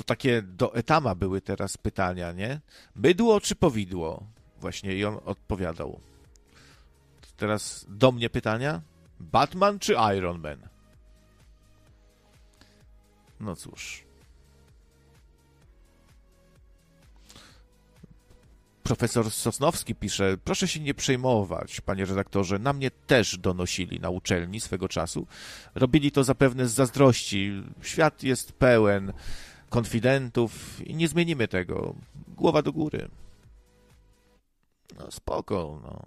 takie do Etama były teraz pytania, nie? Bydło czy powidło? Właśnie i on odpowiadał. Teraz do mnie pytania. Batman czy Iron Man? No cóż. Profesor Sosnowski pisze, proszę się nie przejmować, panie redaktorze, na mnie też donosili na uczelni swego czasu. Robili to zapewne z zazdrości. Świat jest pełen konfidentów i nie zmienimy tego. Głowa do góry. No spoko, no.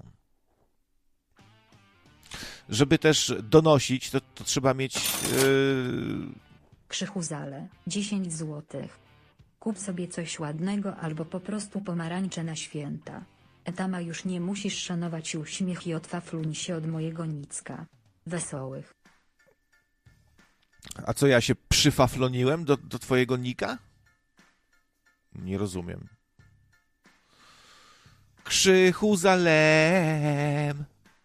Żeby też donosić, to trzeba mieć... Krzychu Zale, 10 złotych. Kup sobie coś ładnego albo po prostu pomarańcze na święta. Etama już nie musisz szanować uśmiech i odfafluń się od mojego nicka. Wesołych. A co, ja się przyfafloniłem do twojego nika? Nie rozumiem. Krzychu Zalem.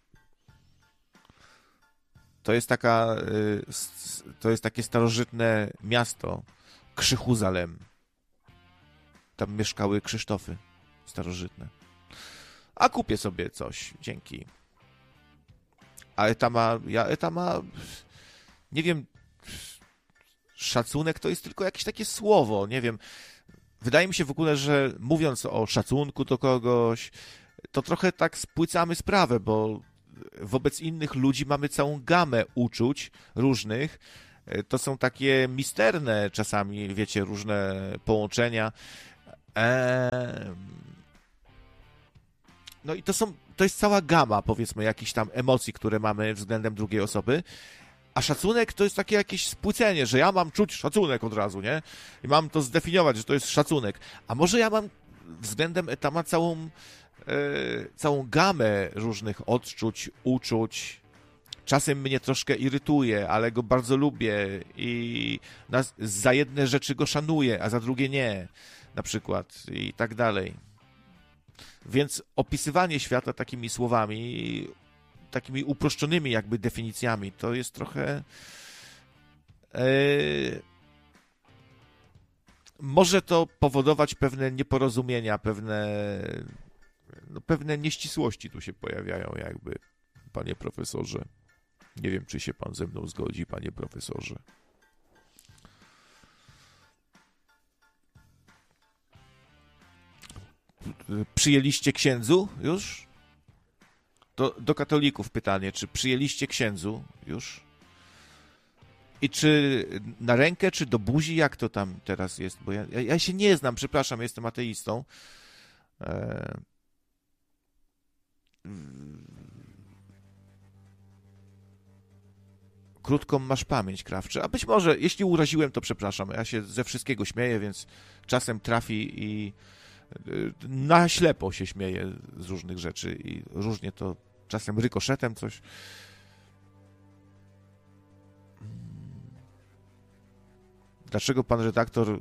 To jest takie starożytne miasto. Krzychuzalem. Tam mieszkały Krzysztofy starożytne. A kupię sobie coś. Dzięki. A Etama, nie wiem, szacunek to jest tylko jakieś takie słowo, nie wiem. Wydaje mi się w ogóle, że mówiąc o szacunku do kogoś, to trochę tak spłycamy sprawę, bo wobec innych ludzi mamy całą gamę uczuć różnych. To są takie misterne czasami, wiecie, różne połączenia. No i to jest cała gama, powiedzmy, jakichś tam emocji, które mamy względem drugiej osoby. A szacunek to jest takie jakieś spłycenie, że ja mam czuć szacunek od razu, nie? I mam to zdefiniować, że to jest szacunek. A może ja mam względem Etama całą gamę różnych odczuć, uczuć. Czasem mnie troszkę irytuje, ale go bardzo lubię i za jedne rzeczy go szanuję, a za drugie nie, na przykład i tak dalej. Więc opisywanie świata takimi słowami, takimi uproszczonymi jakby definicjami, to jest trochę... może to powodować pewne nieporozumienia, pewne nieścisłości tu się pojawiają jakby, panie profesorze. Nie wiem, czy się pan ze mną zgodzi, panie profesorze. Przyjęliście księdzu już? Do katolików pytanie, czy przyjęliście księdzu już? I czy na rękę, czy do buzi? Jak to tam teraz jest? Bo ja się nie znam, przepraszam, jestem ateistą. Krótką masz pamięć, Krawcze. A być może, jeśli uraziłem, to przepraszam. Ja się ze wszystkiego śmieję, więc czasem trafi i na ślepo się śmieję z różnych rzeczy i różnie to czasem rykoszetem coś. Dlaczego pan redaktor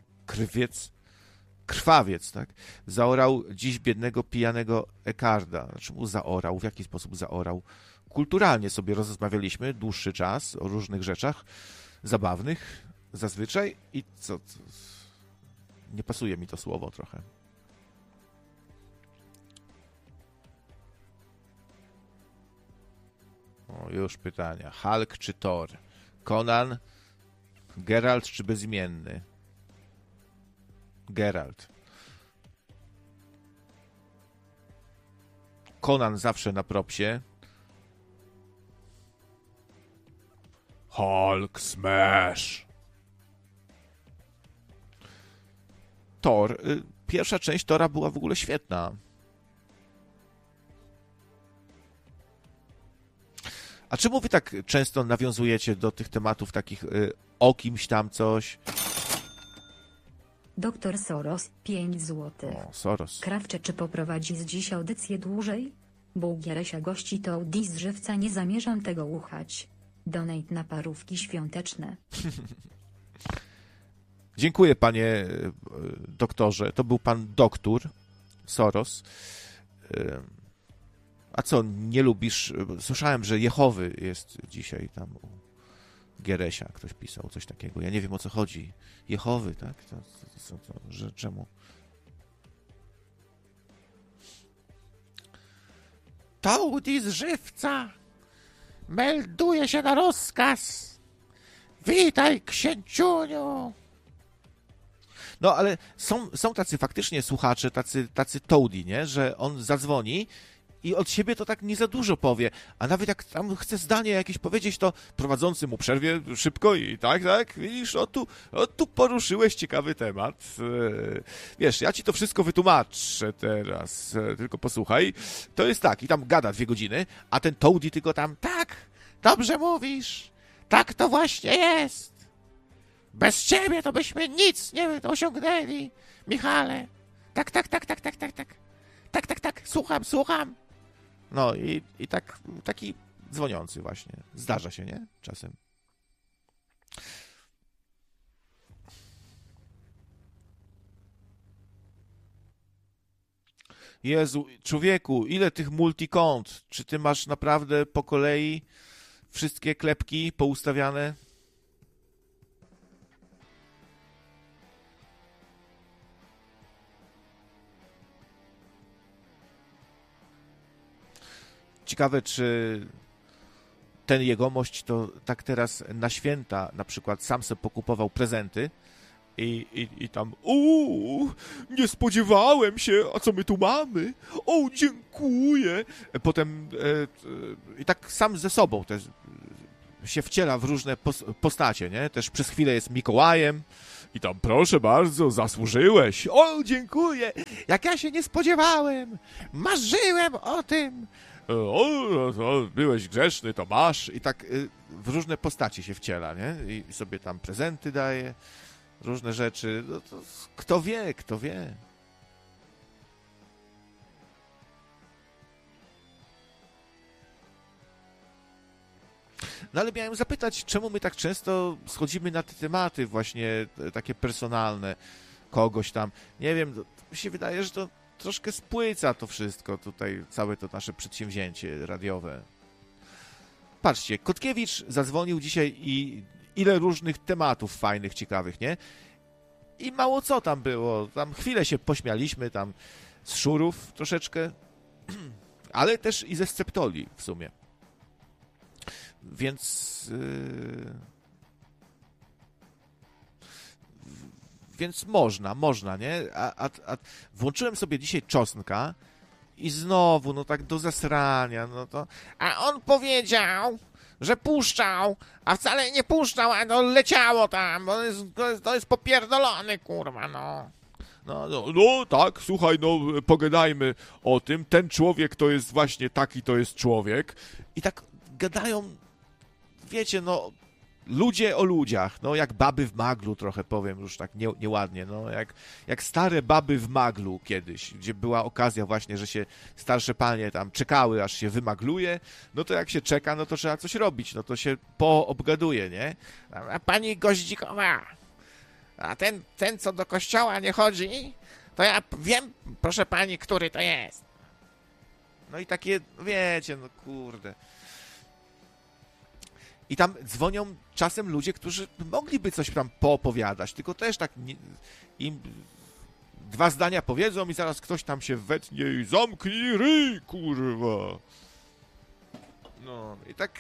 Krwawiec, tak? Zaorał dziś biednego, pijanego Ekarda. Znaczy mu zaorał? W jaki sposób zaorał? Kulturalnie sobie rozmawialiśmy dłuższy czas o różnych rzeczach zabawnych zazwyczaj i co? Nie pasuje mi to słowo trochę. O, już pytania. Hulk czy Thor? Conan, Geralt czy bezimienny? Geralt. Conan zawsze na propsie. Hulk smash. Thor. Pierwsza część Thora była w ogóle świetna. A czemu wy tak często nawiązujecie do tych tematów takich o kimś tam coś? Doktor Soros, 5 złotych. O, Soros. Krawcze, czy poprowadzi z dziś audycję dłużej? Bo u Gieresia gości to Audi z żywca, nie zamierzam tego uchać. Donate na parówki świąteczne. Dziękuję, panie doktorze. To był pan doktor Soros. A co, nie lubisz? Słyszałem, że Jehowy jest dzisiaj tam Geresia ktoś pisał, coś takiego. Ja nie wiem, o co chodzi. Jehowy, tak? Że czemu? Tołdi z żywca melduje się na rozkaz. Witaj, księciuniu. No, ale są tacy faktycznie słuchacze, tacy tołdi, nie? Że on zadzwoni i od siebie to tak nie za dużo powie, a nawet jak tam chce zdanie jakieś powiedzieć, to prowadzący mu przerwie szybko i tak, widzisz, tu poruszyłeś ciekawy temat. Wiesz, ja ci to wszystko wytłumaczę teraz, tylko posłuchaj. To jest tak, i tam gada 2 godziny, a ten tołdi tylko tam, tak, dobrze mówisz, tak to właśnie jest. Bez ciebie to byśmy nic nie osiągnęli, Michale. Tak. Tak, słucham. No i taki dzwoniący właśnie. Zdarza się, nie? Czasem. Jezu, człowieku, ile tych multikont? Czy ty masz naprawdę po kolei wszystkie klepki poustawiane? Ciekawe, czy ten jegomość to tak teraz na święta na przykład sam sobie pokupował prezenty i tam nie spodziewałem się, a co my tu mamy? O, dziękuję. Potem i tak sam ze sobą też się wciela w różne postacie, nie? Też przez chwilę jest Mikołajem i tam proszę bardzo, zasłużyłeś. O, dziękuję. Jak ja się nie spodziewałem. Marzyłem o tym. Byłeś grzeszny, to masz. I tak w różne postaci się wciela, nie? I sobie tam prezenty daje, różne rzeczy. No to kto wie. No ale miałem zapytać, czemu my tak często schodzimy na te tematy właśnie takie personalne kogoś tam. Nie wiem, mi się wydaje, że to troszkę spłyca to wszystko tutaj, całe to nasze przedsięwzięcie radiowe. Patrzcie, Kotkiewicz zadzwonił dzisiaj i ile różnych tematów fajnych, ciekawych, nie? I mało co tam było. Tam chwilę się pośmialiśmy, tam z szurów troszeczkę, ale też i ze sceptoli w sumie. Więc można, nie? A włączyłem sobie dzisiaj Czosnka i znowu, no tak do zasrania, no to... A on powiedział, że puszczał, a wcale nie puszczał, a to leciało tam, bo to jest popierdolony, kurwa, no. No, tak, słuchaj, no, pogadajmy o tym. Ten człowiek to jest właśnie taki, to jest człowiek. I tak gadają, wiecie, no, ludzie o ludziach, no, jak baby w maglu, trochę powiem już tak nieładnie, no, jak stare baby w maglu kiedyś, gdzie była okazja właśnie, że się starsze panie tam czekały, aż się wymagluje, no to jak się czeka, no to trzeba coś robić, no to się poobgaduje, nie? A pani Goździkowa, a ten, co do kościoła nie chodzi, to ja wiem, proszę pani, który to jest. No i takie, wiecie, no kurde. I tam dzwonią czasem ludzie, którzy mogliby coś tam poopowiadać, tylko też tak im 2 zdania powiedzą i zaraz ktoś tam się wetnie i zamknij ryj, kurwa. No i tak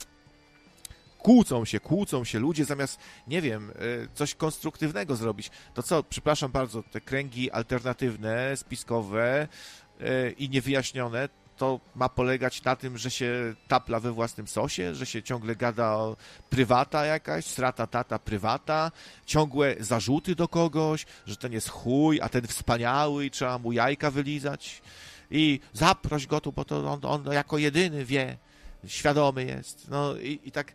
kłócą się ludzie, zamiast, nie wiem, coś konstruktywnego zrobić. To co, przepraszam bardzo, te kręgi alternatywne, spiskowe i niewyjaśnione, to ma polegać na tym, że się tapla we własnym sosie, że się ciągle gada o prywata jakaś, srata tata prywata, ciągłe zarzuty do kogoś, że ten jest chuj, a ten wspaniały i trzeba mu jajka wylizać i zaproś go tu, bo to on jako jedyny wie, świadomy jest. No i tak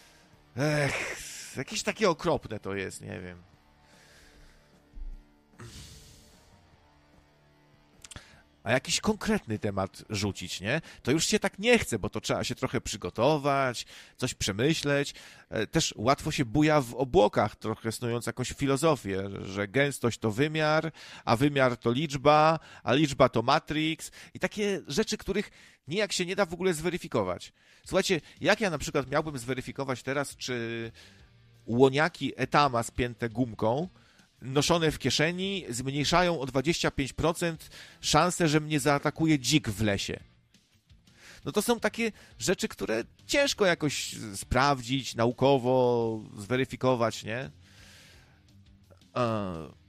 jakieś takie okropne to jest, nie wiem. a jakiś konkretny temat rzucić, nie? To już się tak nie chce, bo to trzeba się trochę przygotować, coś przemyśleć. Też łatwo się buja w obłokach, trochę snując jakąś filozofię, że gęstość to wymiar, a wymiar to liczba, a liczba to matrix i takie rzeczy, których nijak się nie da w ogóle zweryfikować. Słuchajcie, jak ja na przykład miałbym zweryfikować teraz, czy łoniaki Etama spięte gumką noszone w kieszeni zmniejszają o 25% szanse, że mnie zaatakuje dzik w lesie. No to są takie rzeczy, które ciężko jakoś sprawdzić, naukowo zweryfikować, nie?